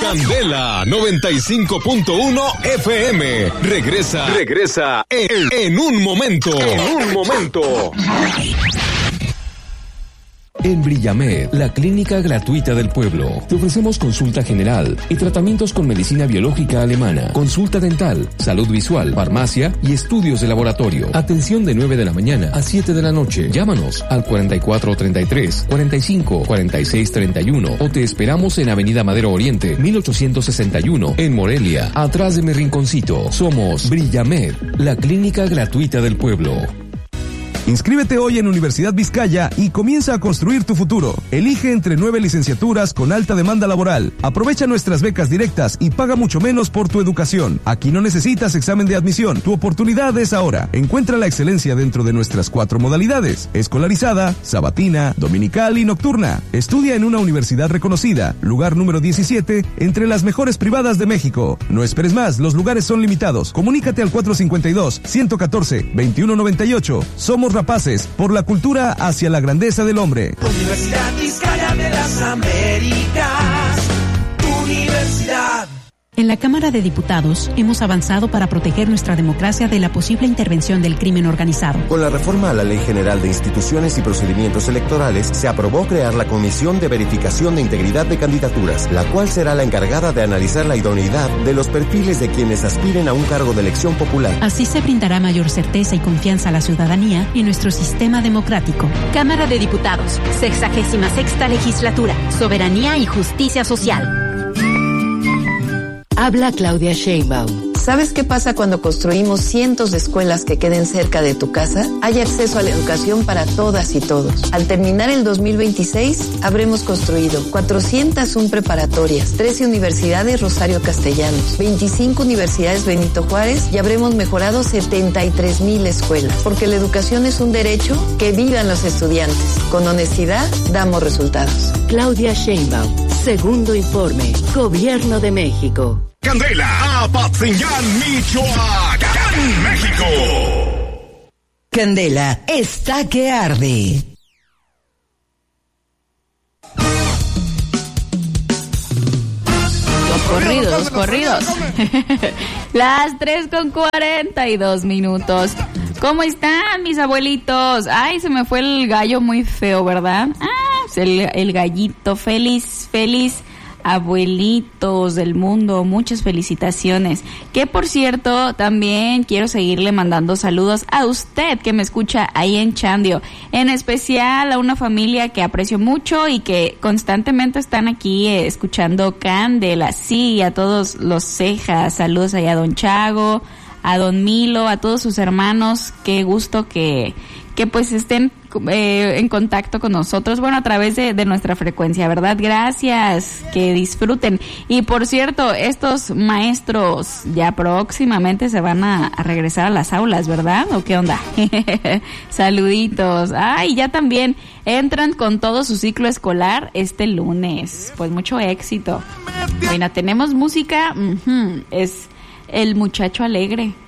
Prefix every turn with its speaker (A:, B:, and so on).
A: Candela 95.1 FM. Regresa en un momento. En Brillamed, la clínica gratuita del pueblo, te ofrecemos consulta general y tratamientos con medicina biológica alemana, consulta dental, salud visual, farmacia y estudios de laboratorio. Atención de 9 de la mañana a 7 de la noche. Llámanos al 4433 45 46 31 o te esperamos en Avenida Madero Oriente, 1861, en Morelia, atrás de mi rinconcito. Somos Brillamed, la clínica gratuita del pueblo.
B: Inscríbete hoy en Universidad Vizcaya y comienza a construir tu futuro. Elige entre 9 licenciaturas con alta demanda laboral. Aprovecha nuestras becas directas y paga mucho menos por tu educación. Aquí no necesitas examen de admisión. Tu oportunidad es ahora. Encuentra la excelencia dentro de nuestras 4 modalidades: escolarizada, sabatina, dominical y nocturna. Estudia en una universidad reconocida, lugar número 17 entre las mejores privadas de México. No esperes más, los lugares son limitados. Comunícate al 452-114-2198. Somos rapaces por la cultura hacia la grandeza del hombre.
C: Universidad Vizcaya de las Américas. Universidad.
D: En la Cámara de Diputados hemos avanzado para proteger nuestra democracia de la posible intervención del crimen organizado.
E: Con la reforma a la Ley General de Instituciones y Procedimientos Electorales, se aprobó crear la Comisión de Verificación de Integridad de Candidaturas, la cual será la encargada de analizar la idoneidad de los perfiles de quienes aspiren a un cargo de elección popular.
D: Así se brindará mayor certeza y confianza a la ciudadanía en nuestro sistema democrático.
F: Cámara de Diputados, 66ª Legislatura, Soberanía y Justicia Social.
G: Habla Claudia Sheinbaum.
H: ¿Sabes qué pasa cuando construimos cientos de escuelas que queden cerca de tu casa? Hay acceso a la educación para todas y todos. Al terminar el 2026, habremos construido 401 preparatorias, 13 universidades Rosario Castellanos, 25 universidades Benito Juárez y habremos mejorado 73,000 escuelas. Porque la educación es un derecho. Que vivan los estudiantes. Con honestidad, damos resultados.
G: Claudia Sheinbaum. Segundo informe. Gobierno de México.
A: Candela, Apatzingán, Michoacán, México.
I: Candela está que arde.
J: Dos corridos. Las 3:42. ¿Cómo están mis abuelitos? Ay, se me fue el gallo muy feo, ¿verdad? El gallito. Feliz abuelitos del mundo, muchas felicitaciones. Que por cierto, también quiero seguirle mandando saludos a usted que me escucha ahí en Chandio, en especial a una familia que aprecio mucho y que constantemente están aquí escuchando Candela. Sí, a todos los Cejas, saludos allá a don Chago, a don Milo, a todos sus hermanos. Qué gusto que pues estén en contacto con nosotros, bueno, a través de nuestra frecuencia, ¿verdad? Gracias, que disfruten. Y por cierto, estos maestros ya próximamente se van a regresar a las aulas, ¿verdad? ¿O qué onda? Saluditos. Ay, ya también entran con todo su ciclo escolar este lunes. Pues mucho éxito. Bueno, tenemos música, es El Muchacho Alegre.